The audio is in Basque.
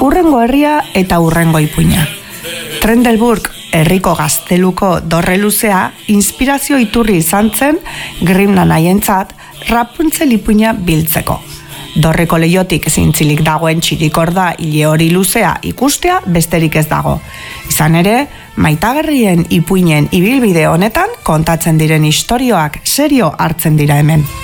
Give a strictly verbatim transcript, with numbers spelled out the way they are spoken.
urrengo herria eta urrengo ipuina. Trendelburg herriko gazteluko dorre luzea inspirazio iturri izan zen Grimmna haientzat Rapunzel ipuina biltzeko. Dorreko leiotik zintzilik dagoen txirikorda hile hori luzea ikustea besterik ez dago. Izan ere, maitagarrien ipuinen ibilbide honetan kontatzen diren istorioak serio hartzen dira hemen.